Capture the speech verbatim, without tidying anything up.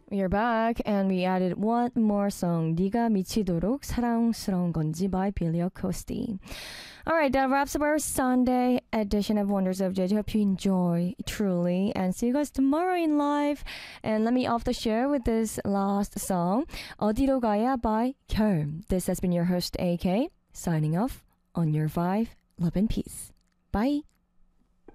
We are back and we added one more song, 네가 미치도록 사랑스러운 건지 by Billy Acosti. Alright, that wraps up our Sunday edition of Wonders of Jeju. Hope you enjoy truly and see you guys tomorrow in live. And let me off the show with this last song, 어디로 가야 by 결. This has been your host A K signing off on your vibe, love and peace. Bye.